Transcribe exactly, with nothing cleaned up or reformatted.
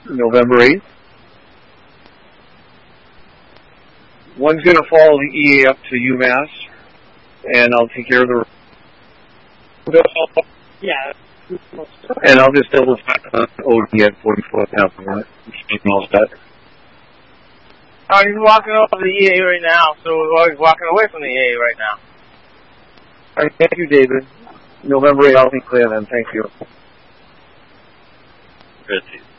November eighth. One's going to follow the E A up to UMass, and I'll take care of the... Yeah. And I'll just double check on O D at forty-four thousand. All set. Oh, he's walking over the E A right now, so well, he's walking away from the E A right now. All right, thank you, David. November eighth, I'll be clear then. Thank you. Good.